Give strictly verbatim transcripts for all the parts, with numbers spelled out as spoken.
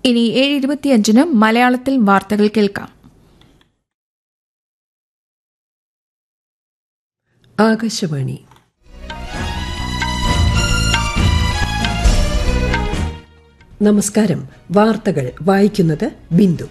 ഇനി ഏഴ് ഇരുപത്തിയഞ്ചിന് മലയാളത്തിൽ വാർത്തകൾ കേൾക്കാം. ആകാശവാണി. നമസ്കാരം. വാർത്തകൾ വായിക്കുന്നത് ബിന്ദു.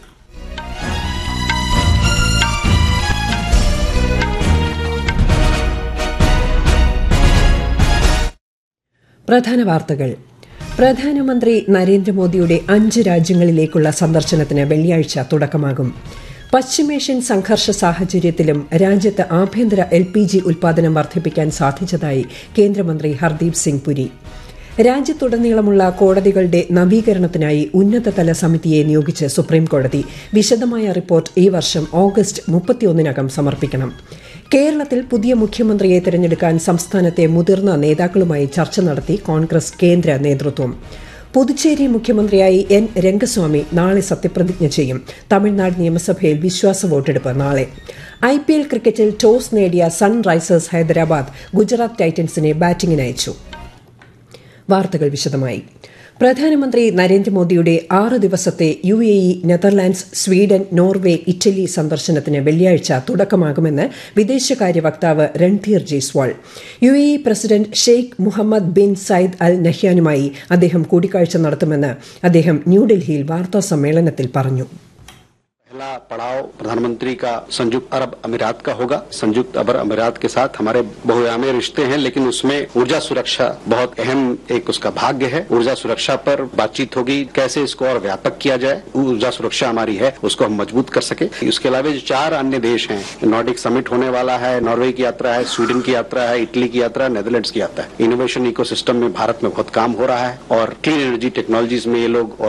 പ്രധാന വാർത്തകൾ. പ്രധാനമന്ത്രി നരേന്ദ്രമോദിയുടെ അഞ്ച് രാജ്യങ്ങളിലേക്കുള്ള സന്ദർശനത്തിന് വെള്ളിയാഴ്ച തുടക്കമാകും. പശ്ചിമേഷ്യൻ സംഘർഷ സാഹചര്യത്തിലും രാജ്യത്ത് ആഭ്യന്തര എൽ പി ജി ഉൽപാദനം വർദ്ധിപ്പിക്കാൻ സാധിച്ചതായി കേന്ദ്രമന്ത്രി ഹർദീപ് സിംഗ് പുരി. രാജ്യത്തുടനീളമുള്ള കോടതികളുടെ നവീകരണത്തിനായി ഉന്നതതല സമിതിയെ നിയോഗിച്ച് സുപ്രീംകോടതി. വിശദമായ റിപ്പോർട്ട് ഈ വർഷം ഓഗസ്റ്റ് മുപ്പത്തിയൊന്നിനകം സമർപ്പിക്കണം. കേരളത്തിൽ പുതിയ മുഖ്യമന്ത്രിയെ തെരഞ്ഞെടുക്കാൻ സംസ്ഥാനത്തെ മുതിർന്ന നേതാക്കളുമായി ചർച്ച നടത്തി കോൺഗ്രസ് കേന്ദ്ര നേതൃത്വം. പുതുച്ചേരി മുഖ്യമന്ത്രിയായി എൻ രംഗസ്വാമി നാളെ സത്യപ്രതിജ്ഞ ചെയ്യും. തമിഴ്നാട് നിയമസഭയിൽ വിശ്വാസ വോട്ടെടുപ്പ് നാളെ. ഐ പി എൽ ക്രിക്കറ്റിൽ ടോസ് നേടിയ സൺറൈസേഴ്സ് ഹൈദരാബാദ് ഗുജറാത്ത് ടൈറ്റൻസിനെ ബാറ്റിംഗിനയച്ചു. വാർത്തകൾ വിശദമായി. പ്രധാനമന്ത്രി നരേന്ദ്രമോദിയുടെ ആറ് ദിവസത്തെ U A E, Netherlands, Sweden, Norway, Italy സന്ദർശനത്തിന് വെള്ളിയാഴ്ച തുടക്കമാകുമെന്ന് വിദേശകാര്യ വക്താവ് Randhir Jaiswal. U A E president Sheikh Muhammad bin Sayyid അൽ നഹ്യാനുമായി അദ്ദേഹം കൂടിക്കാഴ്ച നടത്തുമെന്ന് അദ്ദേഹം ന്യൂഡൽഹിയിൽ വാർത്താസമ്മേളനത്തിൽ പറഞ്ഞു. पहला पड़ाव प्रधानमंत्री का संयुक्त अरब अमीरात का होगा. संयुक्त अरब अमीरात के साथ हमारे बहुआयामी रिश्ते हैं, लेकिन उसमें ऊर्जा सुरक्षा बहुत अहम एक उसका भाग्य है. ऊर्जा सुरक्षा पर बातचीत होगी, कैसे इसको और व्यापक किया जाए. ऊर्जा सुरक्षा हमारी है, उसको हम मजबूत कर सके. उसके अलावा जो चार अन्य देश हैं, नॉर्डिक समिट होने वाला है, नॉर्वे की यात्रा है, स्वीडन की यात्रा है, इटली की यात्रा है, नेदरलैंड्स की यात्रा है. इनोवेशन इकोसिस्टम में भारत में बहुत काम हो रहा है और क्लीन एनर्जी टेक्नोलॉजीज में ये लोग